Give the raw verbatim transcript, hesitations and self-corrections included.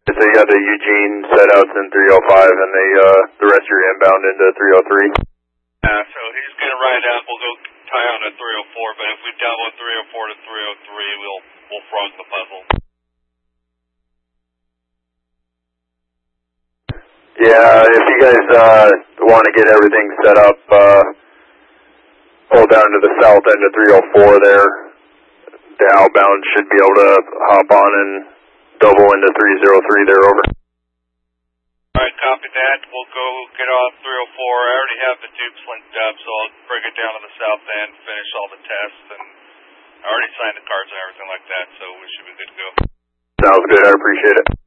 So you got the Eugene set outs in three oh five and the uh, the rest of your inbound into three oh three? Yeah, so he's going to ride out. We'll go tie on at three oh four, but if we double three oh four to three oh three, we'll, we'll frog the puzzle. Yeah, if you guys uh, want to get everything set up, uh, pull down to the south end of three oh four there. The outbound should be able to hop on and double into three oh three there, over. Alright, copy that. We'll go get on three oh four. I already have the tubes linked up, so I'll bring it down to the south end, finish all the tests, and I already signed the cards and everything like that, so we should be good to go. Sounds good, I appreciate it.